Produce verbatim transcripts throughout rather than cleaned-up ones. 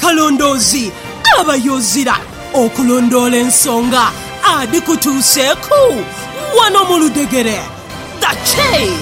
akalondozi abayozira okulondola ensonga adi kutuuseeku wano mu Ludegere The Chain.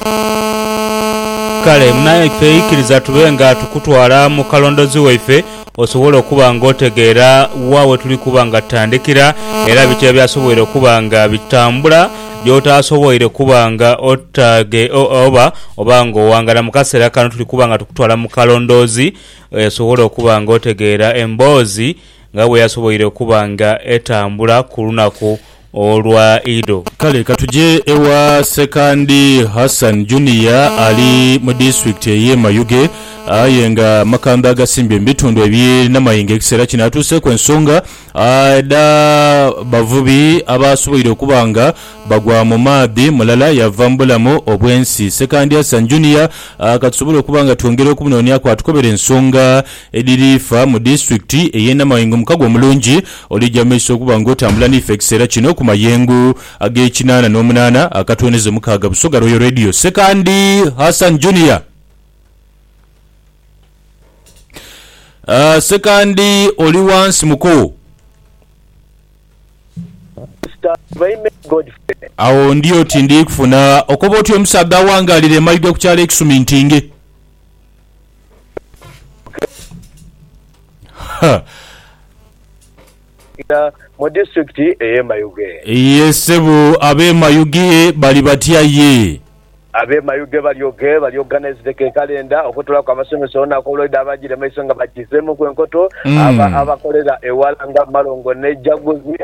Kale mnaye ife ikiriza tube nga tukutwala mu kalondozi waife osobola okuba nga otegeera waawe tuli kuba nga tutandikira era biki ebyasobola okuba nga bitambula by'otasobola kuba nga otage oba oba nga owangala mu kaseera kano tuli kuba nga tukutwala mu kalondozi osobola okuba nga otegeera emboozi nga bwe yasobola okuba nga etambula ku lunaku olwa Ido. Kale katuje ewa Sekandi Hassan Junior ali mu district ye Mayuge ayenga makanda agasimbye bitundu ebye namayinga ekisera kino atuse ku ensonga ada bavubi abasoboire okubanga bagwa mu maadi mulala yavambulamu obwensi. Sekandi Hassan Junior akatusobola okubanga twongere okunonya kwa tukobera ensonga edirifa mu district eye namayinga mukago mulungi olijja meso okubanga otambula nife ekisera kino ku mayengu ag'ekinana n'omunana akatoneze mukaga Busoga Royal Radio. Sekandi Hassan Junior. Uh, Sekandi oli wansi muko awo ndiyo tindi kufuna okoba otyo omusaga wangalire mayiga ku kyalo ekisumintinge mu district eye Mayuge. Yesebo abe Mayuge bali batyaye abe Mayuge balyoge balyoganize ke kalenda okutula kwa masomero na ko loida abagire maisonga bakizemu kwenkoto mm. aba abakolera ewalanga malongo ne jaguzi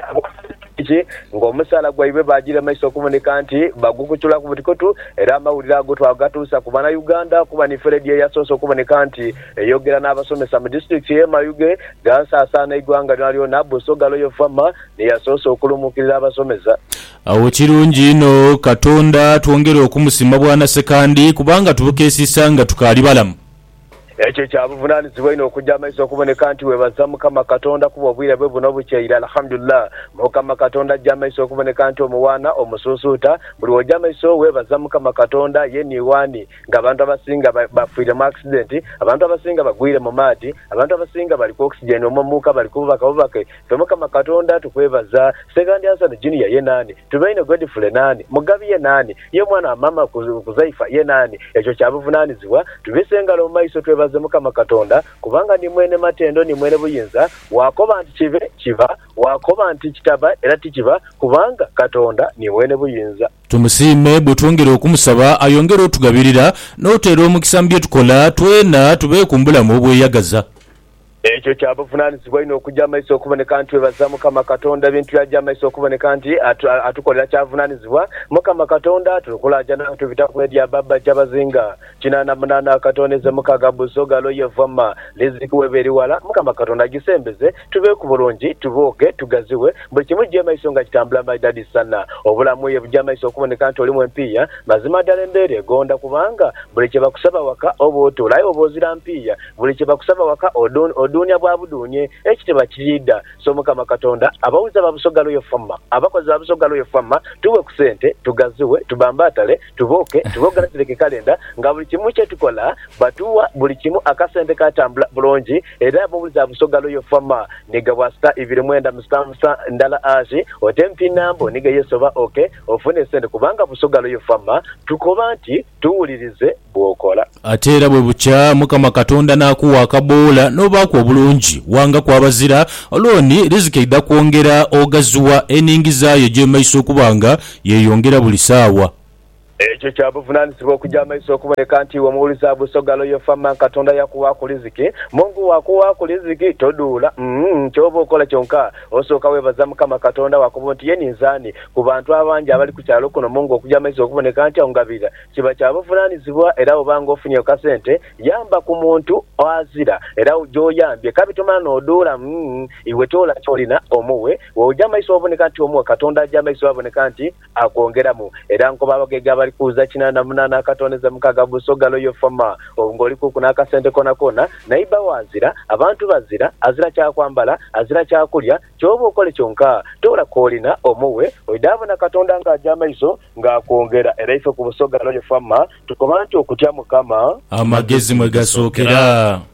iki ngomusala gwaibe bagire maiso kumonika nti bagukuchula ku butikotu era amawulira agotwa agatusa kubana Uganda kuba ni Fred ya soso kumonika nti eyogera n'abasomesa mu district ye Mayuge gansa sana igwanga nalyo na Busoga Royal Farmer ne ya soso okulumukirira abasomesa. Awo kirungi no Katonda twongere okumusima bwana Sekandi kubanga tubukesisanga tukali balamu. Ekyo kyabuvunanyizibwa ino okujja amaiso okuboneka nti webaza Mukama Katonda kuba obwire bwe buno bukyeyira alhamdulillah. Mukama Katonda ajja amaiso okuboneka nti omuwana omususuuta buli wojja amaiso webaza Mukama Katonda ye niwani ng'abantu abasinga bafiire mu accident, abantu abasinga bagwire mu maadi, abantu abasinga bali ku oxygen omumuka bali kubaka bubake. Fe Mukama Katonda tukwebaza. Sekandi Hassan Junior ye nani? Tubaine Godfrey nani? Mugabi ye nani? Ye mwana mama kuzaifa ye nani? Ekyo kyabuvunanyizibwa tubisengalo mu maiso twebaza Mukama Katonda kubanga ni mwene matendo ni mwene buyinza wakoba nti kive kiva wakoba nti kitaba era tikiva kubanga Katonda ni mwene buyinza. Tumusime butwongere okumusaba ayongere otugabirira n'otero omukisa mbye tukola twena tube kumbula mu bweyagaza. Ekyo kyabuvunanyizibwa ino okujja amaiso okuboneka nti webaza Mukama Katonda bintu yajja amaiso okuboneka nti atukolera kyavunanyizibwa Mukama Katonda tukolaja n'abantu bitakwedya baba jabazinga kinana munana katoneze mukaga Busoga Royal Farmer lezikuwe beriwala Mukama Katonda gisembeze tube ku bulungi tuboke tugaziwe buli kimu gye amaiso nga kitambula maidadi sana obulamu ye bujja amaiso okuboneka nti oli mu mpiya mazima ddala embeera egonda kubanga buli kye bakusaba waka oba otolayo oba ozira mpiya buli kye bakusaba waka odon dunia bwa budunye ekiteba kirida so Mukama Katonda abawuza babusoga Royal Farmer abakozi babusoga Royal Farmer tuwe kusente tugaziwe tubambatale tuboke tuboganizike kalenda nga buli kimu kye tukola batuwa buli kimu akasente katambula bulongi era abawuza babusoga Royal Farmer niga wasta ibiri mwenda mustamsa ndala ashi otempi nambo niga yesoba okay ofune sente kubanga busoga Royal Farmer tukoba nti tuwulirize bwokola atera bwe bucha Mukama Katonda nakuwa akabola noba ku bulungi wanga kwabazira oloni rizike ida kwongera ogazuwa eningiza yo je maiso kubanga yeyongera buli sawa. Ekyo kyabuvunanyizibwa okujja amaiso okuboneka nti omuwuliza Busoga Royal Farmer Katonda yakuwa ku riziki Mungu wakuwa ku riziki todula mm kyoba okola kyonka osooka webaza Mukama Katonda wakuba nti ye ninzani ku bantu abangi abali ku kyalo kuno Mungu okujja amaiso okuboneka nti ongabira kiba kyabuvunanyizibwa era obanga ofunye okasente yamba ku muntu azira era ujjoyambye kabituma n'odula mm iwe tola kyolina omuwe wojja amaiso oboneka nti omuwe Katonda ajja amaiso aboneka nti akwongeramu era nkoba abagega bali kuza kinana munana katoneza mukaga Busoga Royal Farmer ngoli ku kuna kasente kona kona naiba wazira abantu bazira azira kya kwambala azira kya kulya kyobo okole kyonka tola kolina omuwe oidabo na Katonda nga ajama iso nga kuongera eraife ku Busoga Royal Farmer tukomanti okutya Mukama amagezi mwe gasokera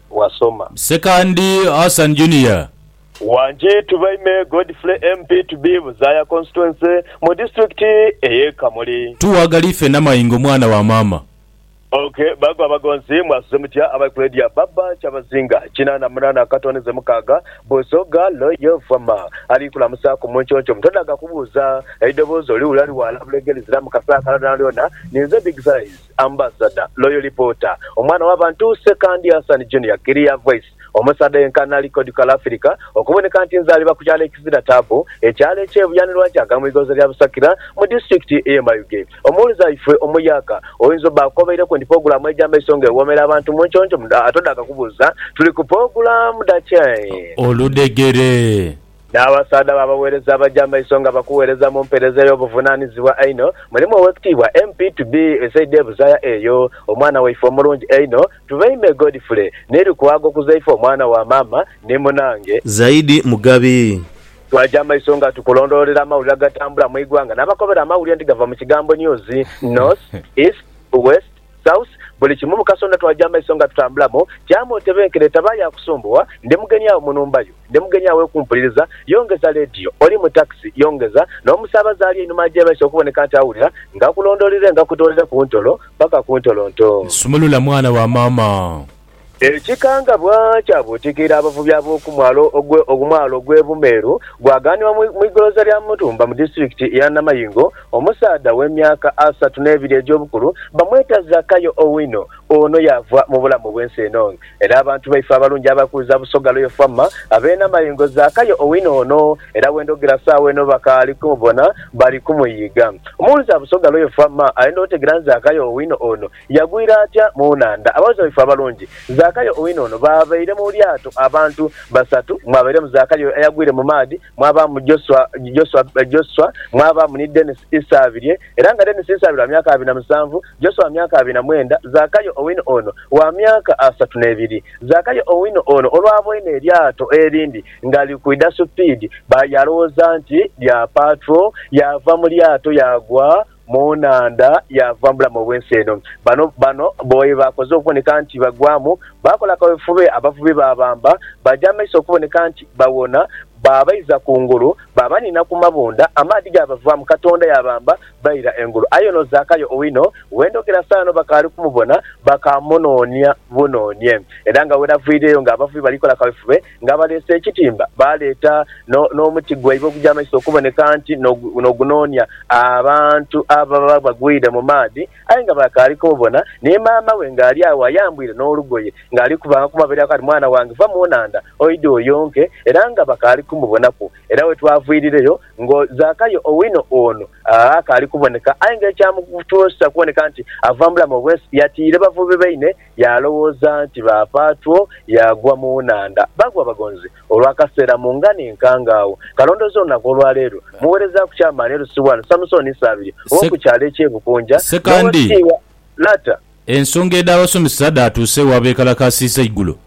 wasoma. Sekandi Hassan Junior Wanje tubaime Godfrey M P to be Buzaya constituency mu district eye Kamuli. Tuwagalife namayingo mwana wa mama. Okay, bagwa bagonzi mwasuze mutya abakuledia baba chabazinga kinana munana katoneze mukaga bosoga loyo fama ali kula musako munchoncho mtodaga kubuza eidobozo oli ulali wala bulegelizira mukasaka naliona ninze big size ambassador loyo reporter omwana w'abantu Sekandi Hassan Junior clear voice omusada enkana record kala Africa okuboneka nti nzali bakukyala ekizira tabo ekyale kyebuyanirwa kyagamu igozo lya busakira mu district e Mayuge omuliza ife omuyaka oyinzo bakobeire ku ndi program ejamba isonge womera abantu munchoncho atodaga kubuza tuli ku program dache oludegere n'abasada babaweereza abajamba isonga bakuweereza mu mpereza y'obuvunaanyizibwa aino mulimu owekitiibwa M P to be esaide buzaya eyo omwana waife omulungi aino tubaime Godfrey neri kuwago kuzaife omwana wa mama ne munange Zaidi Mugabi twajamba isonga tukulondolera amawulire agatambula mu igwanga n'abakobera amawulire nti gava mu kigambo news north east west south buli kimu mukasonda twajamba isonga tutambulamo kyamo tebenkere tabaya kusumbuwa ndi mugeni awo munumbayo ndi mugeni awo kumpuliriza yongeza radio oli mu taxi yongeza n'omusabaza ali inuma jebe okuboneka nti awulira nga kulondolire nga kutolere ku ntolo paka ku ntolo nto sumulula mwana wa mama ekikanga bwacha butikira abavubi ab'okumwalo ogwe ogumwalo gw'ebumeru gwaganibwa mu igoroza lya Mutumba mu district ya Namayingo omusada w'emyaka asatu n'ebiri egy'obukulu bamweta Zakayo Owino ono yava mu bulamu bw'ensi eno era abantu baife abalungi abakuza busogalo yo fama ab'e Namayingo Zakayo Owino ono era wendogera saawa eno bakaali kumubona bali kumuyiga omuwuliza busogalo yo fama ayenda otegera Zakayo Owino ono yagwira atya mu nnanda abawoza baife abalungi Zakayo Owino ono babaire mu lyato abantu basatu mwabaire mu Zakayo ayagwire mu maadi mwaba mu Joshua Joshua Joshua mwaba mu Dennis Isabirye era nga Dennis Isabirye wa myaka abiri na musanvu Joshua wa myaka abiri na mwenda Zakayo Owino ono wa myaka asatu n'ebiri Zakayo Owino ono olwabwene eryato erindi ngali kuida speed ba yalowooza nti lya patrol yava mu lyato yagwa munanda yavambula mu bwensi eno bano bano boye bakoze okuboneka nti bagwamu bakola kawefube abavubi babamba bajamaiso okuboneka nti bawona babaiza kungulu babanina ku mabunda amadi gabava mu Katonda yabamba bayira engulu ayono Zakayo Owino wendogera sano bakali kumubona bakamononya bunonye era nga weravideyo nga abavubi balikola kawefube nga balese ekitimba baleta no n'omutigwa ibo kujamaiso okuboneka nti nogunonya abantu ababa bagwide mu maadi ayenga bakali kumubona ne mama we ngali awo ayambwire n'olugoye ngali kubanga kumabere akati mwana wange va munanda oido oyonke era nga bakali kumubonako era we twavuirireyo ngo Zakayo Owino ono akali kuboneka ayenga ekyamukutuusa kuboneka nti avambula mu bwensi yatiire bavubi baine yalowooza nti bapatwo yagwa munanda bagwa bagonzi olwakaseera mu ngani nkangaawo kalondozo olunaku olwaleero muweereza ku kyama leero siwano Samusoni Sabiri okukyalo ekyebukunja Sekandi lata ensonga ed'abasomesa daatuuse wabeekalakasiisa iggulo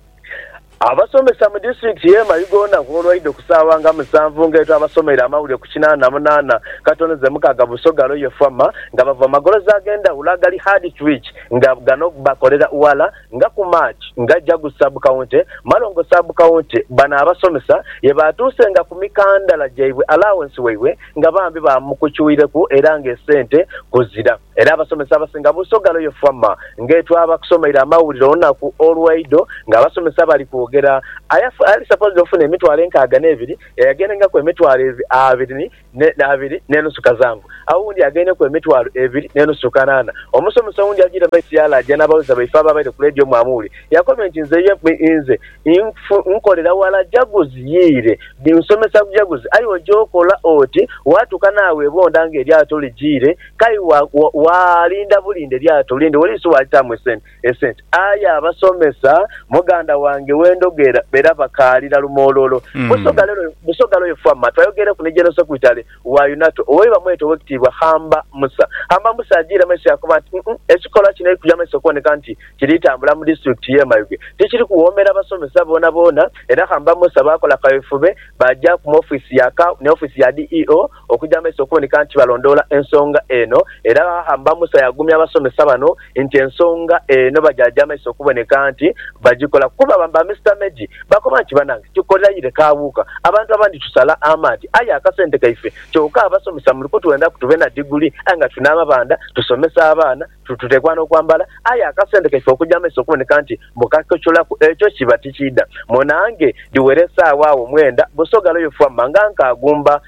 abasomesa mu district ye Mayugonda olwaide kusaawa nga musanvu ng'eto abasomera amawulire ku kinaana munaana katoneze mukaga busogalo yo fama nga bava magoloza agenda ulagali hard twitch nga gano bakolera wala nga ku match nga jagu sub county malongo sub county bana abasomesa ye batuuse nga ku mikandala jaibwe allowance weiwe nga bambi ba mukuchuireku era nga esente kuzira era abasomesa abasinga busogalo yo fama ng'eto abakusomera amawulire onaku olwaido nga abasomesa bali ku gera ayafu ali suppose ofune emitwalo enkaaga n'ebiri yagenda nga ku emitwalo abiri ne abiri n'enusu kazangu awundi agenda ku emitwalo ebiri n'enusu kanaana omusomesa wundi agira baisi yala ajja n'abawuza baifa ababaire ku radio mwamuli yakomenti nze nze nkolera wala jaguzi yiire nsomesa ku jaguzi ayiwo gyokola oti watuuka naawe bonda ng'eryato ligiire kai walinda bulinde eryato linde waliiso walitamu esente esente aya abasomesa muganda wange wendogera bera bakalira lumololo busogalo busogalo yefama twayogera ku nejero sekretary wa Unato owe bamweto wekitibwa Hamba Musa Hamba Musa agira meso yakuba ekikola kine kujama sokone kanti kiritambula mu district ye Mayuge tikiri kuwomera abasomesa bona bona era Hamba Musa bakola kayefube bajja ku office ya ka ne office ya D E O okujama sokone kanti balondola ensonga eno era bamusa yagumya abasomesa bano nti ensonga eno bajajja amaiso okuboneka nti bagikola kuba bamba Mister Meji bakoma nti banange tukolera yire kawuka abantu abandi tusala amati aya akasente kaife kyokka abasomesa mu likutu wenda kutube na diguli anga tunamabanda tusomesa abaana tututekwana okwambala aya akasente kaife okujja amaiso okuboneka nti mukakochola ekyo kiba tikida monange diweresa waawo mwenda busogalo yofwa manganga agumba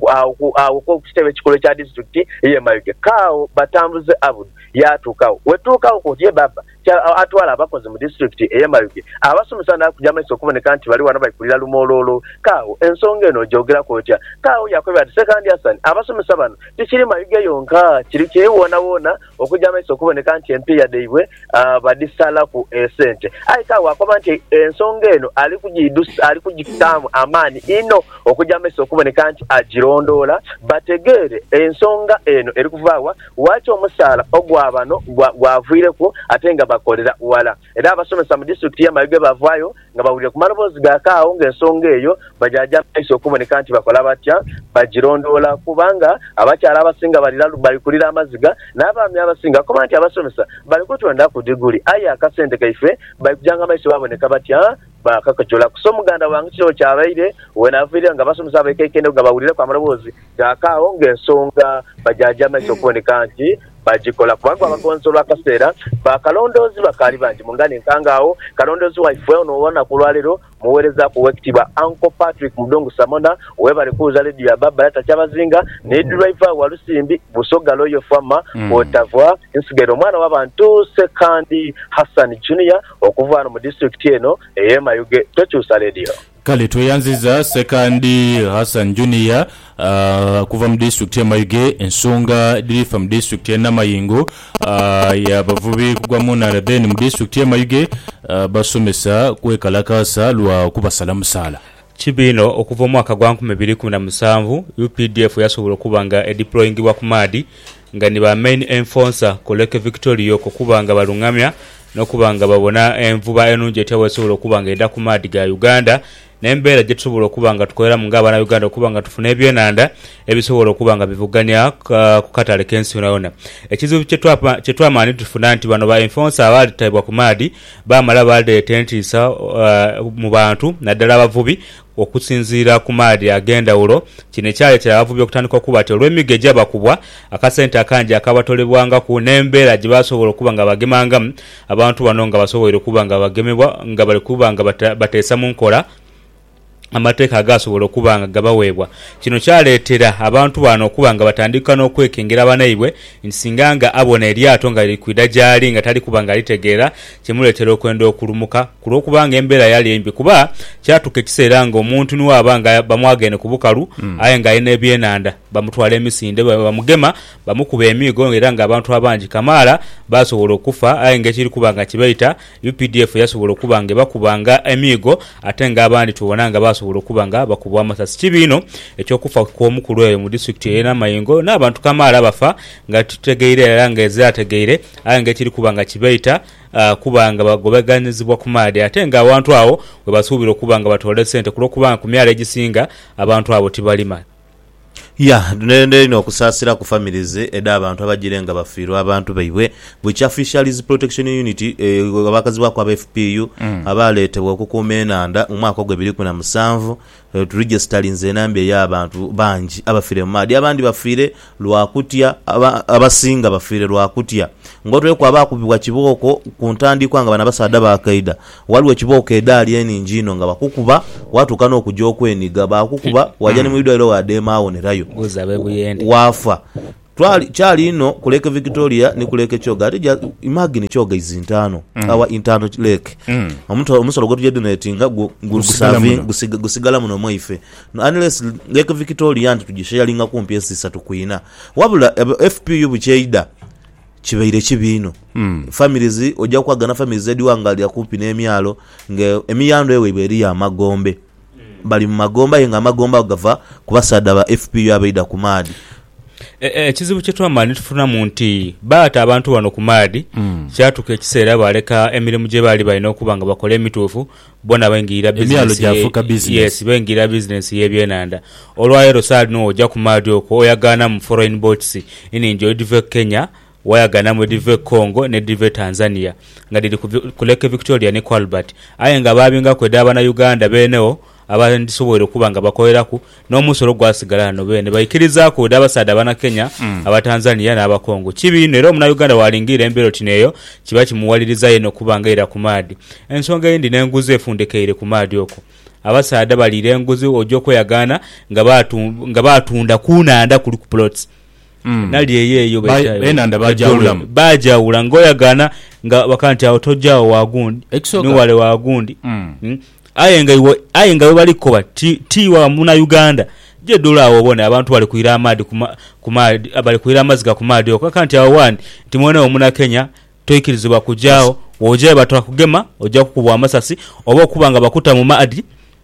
awo ko kitebe kikolo kya district ye Mayuge kao batambuze abudu yatukawo wetukawo kutiye baba atwala abakoze mu district ye Mayuge abasomesa na kujja amaiso okuboneka nti bali wana bayikulira lumololo kao ensonga eno jogera kotya kao yakobe ati second Hassan abasomesa bano tikiri Mayuge yonka kiri kyewona wona okujja amaiso okuboneka nti M P ya deiwe badisala ku esente aika wakoma nti ensonga eno ali kujidus ali kujitamu amani ino okujja amaiso okuboneka nti agirondola bategere ensonga eno eri kuvaawa wacho omusala ogwabano gwavuireko atenga bakolera wala era abasomesa mu district ya Mayuge bavaayo nga bawulire ku malobozi gakaawo ng'ensonga eyo bajajja amaiso okuboneka nti bakola batya bagirondola kubanga abakyala abasinga balira balikulira amaziga n'abaami abasinga koma nti abasomesa bali kutwenda ku diguli aye akasente kaife balikujanga amaiso baboneka batya bakakachola kusomuganda wange kiro kyabaire wenavire nga basomesa abekekende nga bawulire ku amalobozi gakaawo ng'ensonga bajajja amaiso okuboneka nti bagikola kubanga abakonsola akaseera bakalondozi bakali bangi mungane nkangaawo kalondozi waife ono wana kulwalero muwereza ku wekitiba Uncle Patrick Mudongo Samona webale kuza radio ya baba yata kyabazinga ne driver walusimbi busogalo yo fama mm. otavwa insigero mwana w'abantu second Hassan Junior okuvana mu district eno eye Mayuge tokyusa radio kale tweyanziza sekandi Hassan Junior uh, kuva mu district ya Mayuge ensonga dirifa mu district ya Namayingo uh, ya bavubi kugwa munara then mu district ya Mayuge uh, basomesa kwekalakasa lwa kubasalamu sala kibino okuva mu mwaka gwa nkumi bbiri kumi na musanvu U P D F yasobola okubanga edeploying wa kumadi nga ni ba main enforcer koleke Victoria okubanga balungamya n'okubanga babona envuba enungi etewesobola okubanga edda ku maadi ga Uganda n'embeera gye tusobola okubanga tukolera mu ng'abaana Uganda okubanga tufuna ebyenanda ebisobola okubanga bivuganya ku katale k'ensi yonna. Ekizibu kye twamaanyi tufuna nti bano ba enforcer abaalitibwa ku maadi baamala baleeta entiisa mu bantu naddala abavubi okusinziira ku maadi agenda ulo kino kyaleetera abavubi okutandika okuba ati olw'emigo egyabakubwa akasente akangi akabatolebwanga ku n'embeera gye basobola okuba nga bagemangamu abantu bano nga basobola okuba nga bagemebwa nga bali kuba nga bateesa mu nkola amateeka agasobola okuba nga gabaweebwa. Kino kyaleetera abantu bano okuba nga batandika n'okwekengera banaibwe nti singa nga abona eryato nga likwida gyali nga tali kuba nga litegeera kimuleetera okwenda okulumuka ku lw'okubanga embeera yali embi kuba kyatuka ekiseera nga omuntu niwe abanga bamwagene ku bukalu mm. aye nga alina ebyenanda bamutwala emisinde bamugema bamukuba emigo era nga abantu abangi kamaala basobola okufa aye nga ekiri kuba nga kibayita U P D F yasobola okuba nga bakubanga emigo ate nga abandi tubona nga basobola okuba nga bakubwa amasasi. Kibino ekyokufa kw'omukulu eyo mu district ya Namayingo n'abantu kamaala bafa nga tutegeire era nga ezirategeire aye nga ekiri kuba nga kibayita Uh, kubanga bagobeganizibwa ku maadi ate nga abantu awo we basuubira okubanga batwala sente kulw'okubanga ku myala egisinga abantu abo tibalima ya nende ino okusaasira ku families eda abantu abagirenga bafiirwa abantu baibwe bwe Fisheries Protection Unity eh, abakazi bako aba F P U mm. abaleetebwa okukuuma enanda mu mwaka gwa bbiri kumi na musanvu eh, turegistalinze enamba y'abantu bangi abafiire mu maadi abandi bafiire lwakutya aba, abasinga bafiire lwakutya ngotwe kwa bakubibwa kibooko ku ntandikwa nga bana basada bakaida waliwo kibooko edaali eningi ino nga bakukuba watuka n'okujja okweniga bakukuba wajani mu idwaliro wadema awonerayo uzabe buyende wafa twali chali ino kuleke Victoria ni kuleke choga atija imagine choga izintano mm. awa intano lake mm. omuntu omusolo gwo tujedonatinga gusavi gusiga gusigala muno moife no unless lake Victoria anti tugishalinga kumpi esisatu kuina wabula F P U bucheida kibaire kibino mm. families ojja kwagana families edi wangalia kumpi n'emyalo nge emiyando ewe iberi ya magombe bali mu magomba yenga magomba gava kubasada ba F P U abaida ku maadi ekizibu kye twamaanyi tufuna mu nti baata abantu bano ku maadi mm. kyatuka ekiseera baleka emirimu gye baali balina okuba nga bakola emituufu bona bengirira business yes bengirira business y'ebyenanda olwaleero saali no ojja ku maadi okwo oyagaana mu foreign boats in enjoyed Kenya wayagana mu dive Congo ne dive Tanzania nga diri ku Lake Victoria ne Albert aye nga babinga kweda abana Uganda benewo abandisobole okuba nga bakoleraku n'omusolo gwasigala hano bene bayikiriza ku abasada abana Kenya mm. aba Tanzania n'aba Congo kibino era omuna Uganda walingira embero tineyo kiba kimuwaliriza yeno kubanga era ku maadi ensonga yindi n'enguzi efundekeire ku maadi okwo abasada balire enguzi ojoko yagana nga batu nga batunda kunanda kuli ku plots mm. nali yeyeyo benanda bajawulamu bajawula ngoyagana nga bakanti awo tojjawo wagundi ni wale wagundi mm. mm. ayenga iwo ayenga balikoba ti, ti wa muna Uganda je dola awo bone abantu bali kuira amadi kuma kuma bali kuira amaziga ku madi okwa kanti awo wandi timone omuna Kenya toikirizibwa kujao oje batwa kugema oja kukubwa amasasi oba okubanga bakuta mu madi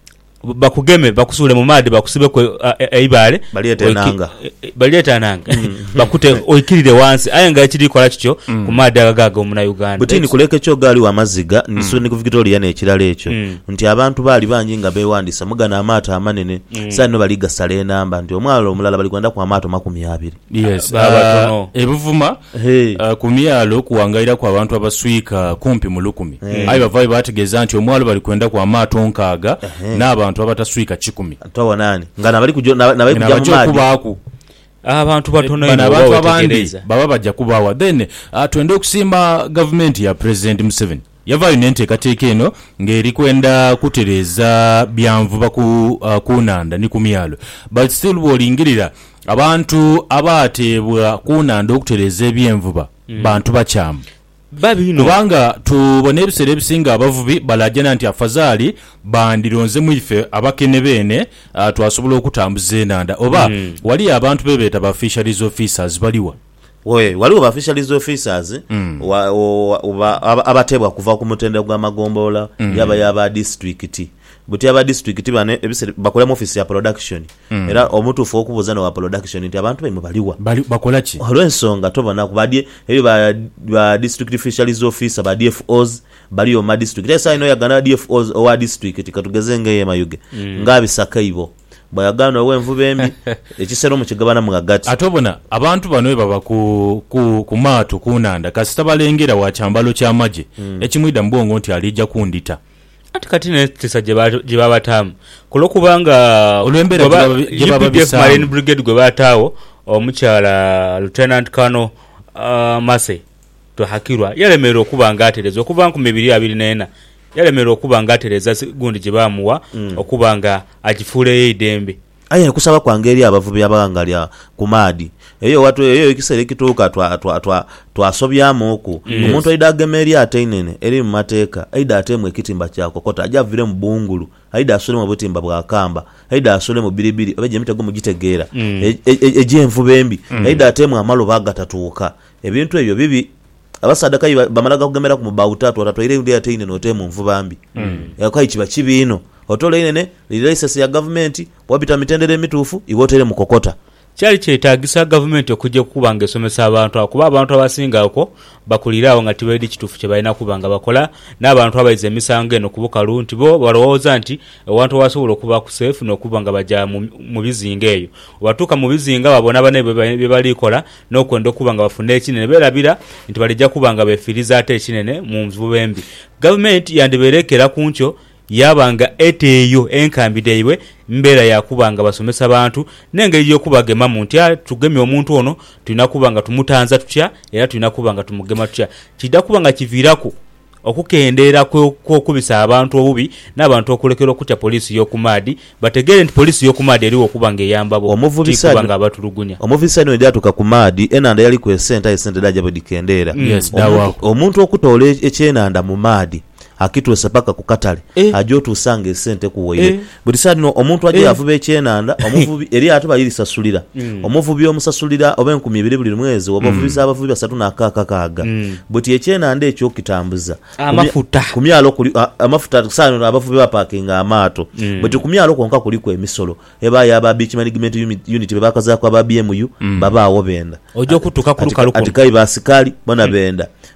bakugeme bakusule mu madi bakusibe ko eibale baliyete nanga baliyete nanga bakute oikirire wansi ayenga ekiri kola kicho mm. ku madi agagaga omuna Uganda butini kuleke kyo gali wa maziga mm. niso ni ku Victoria ne ekirala ekyo mm. nti abantu bali banji nga bewandisa mugana amaato amanene mm. sano baliga sale namba nti omwalo omulala bali kwenda ku amaato makumi abiri yes baba tono ebuvuma hey. uh, ku myalo kuwangaira ku abantu abaswika kumpi mu lukumi hey. ayi bavai bategeza nti omwalo bali kwenda ku amaato nkaaga hey. n'aba abantu abataswika kikumi atawa nani ngana bali kujo nabali kujja mu maadi kubaku abantu batono ino abantu abandi baba bajja kubawa then uh, twende okusimba government ya President Museveni yavayo n'enteekateeka eno ng'eri kwenda kutereza byanvuba ku uh, kunanda ni ku myalo but still bw'olingirira abantu abateebwa kunanda okutereza ebyenvuba mm. bantu bakyamu babino kubanga tubone ebiseera ebisinga abavubi balajana nti afazaali bandironze mu ife abakene bene uh, twasobola okutambuza enanda oba mm. wali abantu bebeeta ba fisheries officers baliwa we waliwo ba fisheries officers mm. wa, wa, wa, abatebwa kuva ku mutendera gwa magombola mm. yaba yaba district buti aba district bane ebisere bakola mu office ya production mm. era omuntu fo okubuzana wa production nti abantu bali baliwa bali bakola ki olwensonga tobana kubadie ebyo ba, ba district fisheries officer ba D F Os bali o ma district esa ino ya gana D F Os o wa district katugezenge ye mayuge mm. ngabisaka ibo bayagano wenvuba embi ekisero mu kigabana mu gagati atobona abantu bano baba ku ku kumaato kunanda kasita balengera wa kyambalo kya maje mm. ekimwida mbongo nti alijja kundita ati kati ne tisa je babatamu kulokubanga olwembera je baba bisama Marine Brigade gwe batawo omukyala Lieutenant Colonel uh, Mase to hakirwa yalemera okubanga atereza okubanga ku mibiri abiri nena yalemera okubanga atereza gundi je bamuwa mm. okubanga agifule edembe aye kusaba kwangeri abavubi abagangalya ku maadi eyo watu eyo ikisere kituka twa twa twa twasobyamu oku yes. Omuntu aida gemeri ateinene eri mu mateeka aida atemwe kitimba kyako kota ajavire mu bungulu aida asole mu butimba bwa kamba aida asole mu biribiri abeje mitego mugitegeera mm. ejemvu bembi mm. aida atemwe amaloba agatatuuka ebintu ebyo bibi abasadaka bamalaga kugemera ku mubawutatu atatwaire ndi ateinene otemu mvubambi mm. yakai kiba kibino otole inene license ya government wabita mitendere mitufu iwotere mu kokota kyali kyetagisa government okujja kubanga esomesa abantu akuba abantu abasinga uko bakulirawo nga tibedi kitufu kye balina kubanga bakola n'abantu abayize emisango eno kubukalu nti bo balowooza nti abantu basobola okuba ku safe n'okubanga bajja mu bizinga eyo obatuuka mu bizinga babona bane bye balikola n'okwenda okubanga bafune ekinene beerabira nti balijja kubanga beefiriza ate ekinene mu nvubu embi government yandibeerekera ku nkyo yabanga eteyo enkambideyiwe mbera yakubanga basomesa abantu nengeri yokubagema muntu ya tugeme omuntu ono tulina kubanga tumutanza tutya era tulina kubanga tumugema tutya kidda kubanga kivirako okukendera kw'okubisa abantu obubi n'abantu okulekera okutya polisi y'okumadi bategere nti polisi y'okumadi eriwo okubanga eyamba bo kubanga abatulugunya omuvisa eno yatuka ku madi enanda yali ku esenta esente daja bodikendera mm. yes, omuntu, omuntu okutoola ekyenanda mu madi akitwese paka ku katale eh. ajo tusanga esente kuweire eh. buli sadino omuntu aje eh. avuba ekyenanda omuvubi eri atu bayiri sasulira mm. omuvubi omusasulira oba enkumi ibiri buli mwezi obavubi mm. abavubi basatu nakaka kaga mm. buti ekyenanda ekyo kitambuza amafuta kumyalo kuli amafuta sano abavubi ba parking amaato mm. buti kumyalo konka kuliko emisolo eba ya ba beach management unit bebakaza kwa ba B M U mm. baba awo benda ojo kutuka kuluka luko atikai basikali bona benda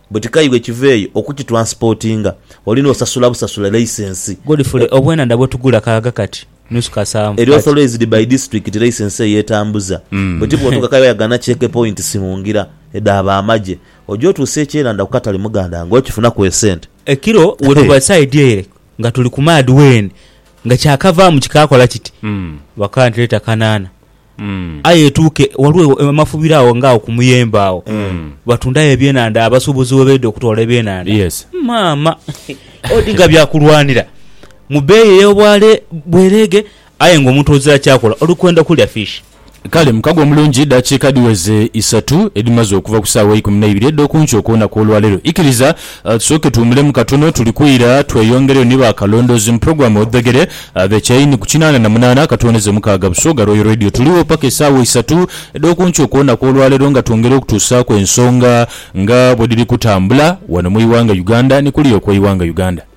bwetikayibwe kiveeyo okukitransportinga olina osasula busasula license Godfrey obwena ndabo tugula kaga kati nusukasamu eri authorized by district license eyetambuza mm. bwetibwo otuka kayo yagana check point simungira edaba amaje ojo tusekyera ndakukatali muganda ngo kifuna ku esente ekiro wetuba side ere nga tuli ku mad wen nga kyakava mu kikakola kiti mm. wakantleta kanana mm. ayetuke waliwo mafubirawo ngaawo kumuyembaawo mm. batundayo ebyenanda abasubuzi webedde okutola ebyenanda yes. mama odinga byakulwanira mu beeyi ey'obwale bwerege aye ng'omuntu ozira kyakola olukwenda kulya fish kale mukago omulungi dakiika diweze isatu edimaze okuva ku ssaawa ikumi na ibiri edda okunki okuwonako olwaleero ikkiriza uh, tusooke tuwumulemu katono tulikwira tweyongereyo ne bakalondoozi mu puroguramu oddegere uh, bekyayini ku kinaana na munaana katoneze mukaaga busoga royo radio tuliwo paka essaawa isatu edda okunki okuwonako olwaleero nga twongere okutuusaako ensonga nga bwe diri kutambula wano mu iwanga Uganda ne kuli okw'iwanga Uganda.